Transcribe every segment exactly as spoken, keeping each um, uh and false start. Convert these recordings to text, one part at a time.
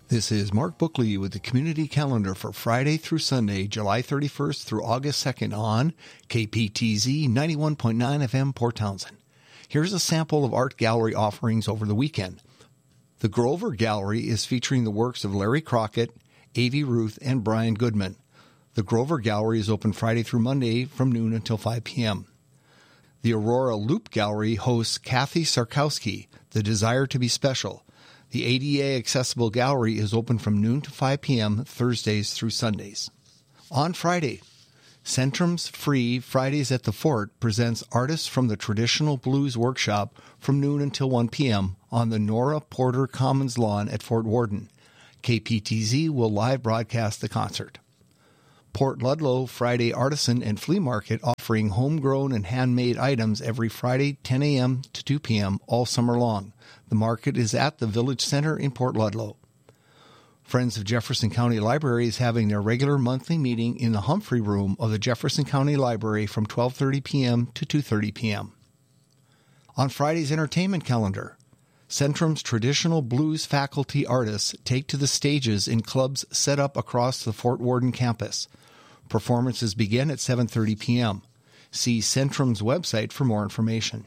This is Mark Bookley with the Community Calendar for Friday through Sunday, July thirty-first through August second on K P T Z ninety-one point nine F M Port Townsend. Here's a sample of art gallery offerings over the weekend. The Grover Gallery is featuring the works of Larry Crockett, Avie Ruth, and Brian Goodman. The Grover Gallery is open Friday through Monday from noon until five p.m. The Aurora Loop Gallery hosts Kathy Sarkowski, The Desire to be Special. The A D A Accessible Gallery is open from noon to five p.m. Thursdays through Sundays. On Friday, Centrum's free Fridays at the Fort presents artists from the Traditional Blues Workshop from noon until one p.m. on the Nora Porter Commons lawn at Fort Worden. K P T Z will live broadcast the concert. Port Ludlow Friday Artisan and Flea Market offering homegrown and handmade items every Friday ten a.m. to two p.m. all summer long. The market is at the Village Center in Port Ludlow. Friends of Jefferson County Library is having their regular monthly meeting in the Humphrey Room of the Jefferson County Library from twelve thirty p.m. to two thirty p.m. On Friday's entertainment calendar, Centrum's traditional blues faculty artists take to the stages in clubs set up across the Fort Worden campus. Performances begin at seven thirty p.m. See Centrum's website for more information.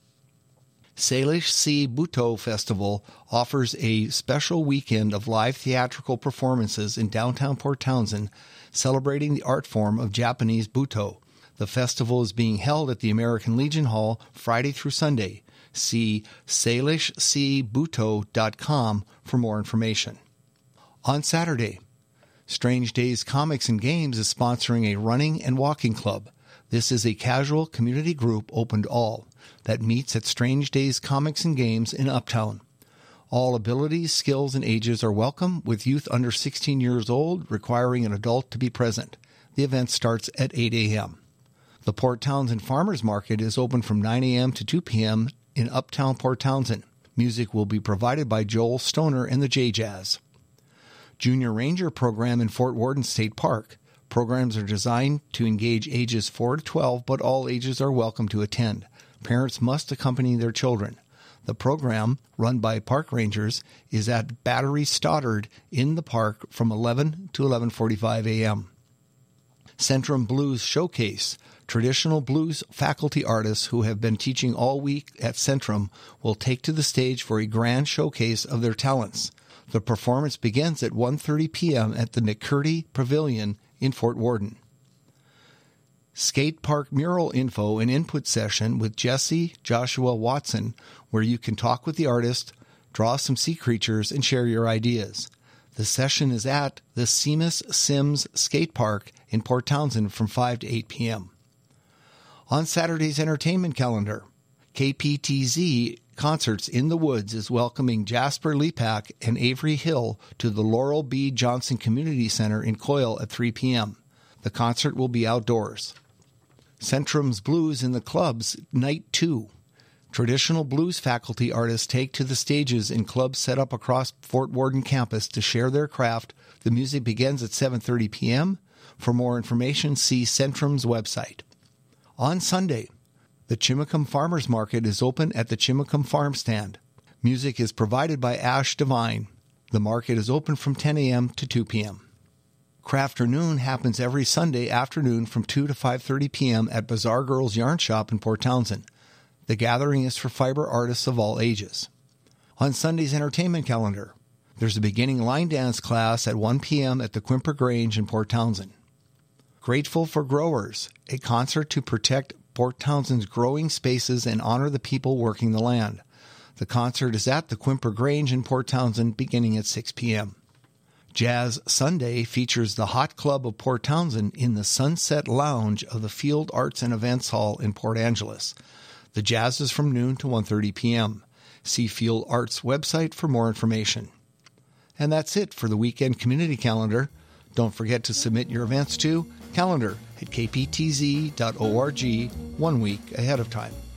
Salish Si Buto Festival offers a special weekend of live theatrical performances in downtown Port Townsend celebrating the art form of Japanese Buto. The festival is being held at the American Legion Hall Friday through Sunday. See salish si buto dot com for more information. On Saturday, Strange Days Comics and Games is sponsoring a running and walking club. This is a casual community group open to all that meets at Strange Days Comics and Games in Uptown. All abilities, skills, and ages are welcome, with youth under sixteen years old requiring an adult to be present. The event starts at eight a.m. The Port Townsend Farmers Market is open from nine a.m. to two p.m. in Uptown Port Townsend. Music will be provided by Joel Stoner and the J-Jazz. Junior Ranger Program in Fort Worden State Park. Programs are designed to engage ages four to twelve, but all ages are welcome to attend. Parents must accompany their children. The program, run by park rangers, is at Battery Stoddard in the park from eleven to eleven forty-five a.m. Centrum Blues Showcase. Traditional blues faculty artists who have been teaching all week at Centrum will take to the stage for a grand showcase of their talents. The performance begins at one thirty p.m. at the McCurdy Pavilion in Fort Worden. Skate Park Mural Info and Input Session with Jesse Joshua Watson, where you can talk with the artist, draw some sea creatures, and share your ideas. The session is at the Seamus Sims Skate Park in Port Townsend from five to eight p.m. On Saturday's entertainment calendar, K P T Z Concerts in the Woods is welcoming Jasper Lepak and Avery Hill to the Laurel B. Johnson Community Center in Coyle at three p.m. The concert will be outdoors. Centrum's Blues in the Clubs, Night two. Traditional blues faculty artists take to the stages in clubs set up across Fort Worden campus to share their craft. The music begins at seven thirty p.m. For more information, see Centrum's website. On Sunday, the Chimacum Farmers Market is open at the Chimacum Farm Stand. Music is provided by Ash Devine. The market is open from ten a.m. to two p.m. Crafternoon happens every Sunday afternoon from two to five thirty p.m. at Bazaar Girls Yarn Shop in Port Townsend. The gathering is for fiber artists of all ages. On Sunday's entertainment calendar, there's a beginning line dance class at one p.m. at the Quimper Grange in Port Townsend. Grateful for Growers, a concert to protect Port Townsend's growing spaces and honor the people working the land. The concert is at the Quimper Grange in Port Townsend beginning at six p.m. Jazz Sunday features the Hot Club of Port Townsend in the Sunset Lounge of the Field Arts and Events Hall in Port Angeles. The jazz is from noon to one thirty p.m. See Field Arts website for more information. And that's it for the weekend community calendar. Don't forget to submit your events to calendar at k p t z dot org one week ahead of time.